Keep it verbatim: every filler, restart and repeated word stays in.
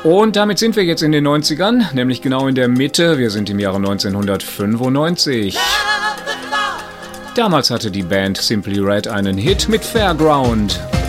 Und damit sind wir jetzt in den neunzigern, nämlich genau in der Mitte. Wir sind im Jahre neunzehnhundertfünfundneunzig. Damals hatte die Band Simply Red einen Hit mit Fairground.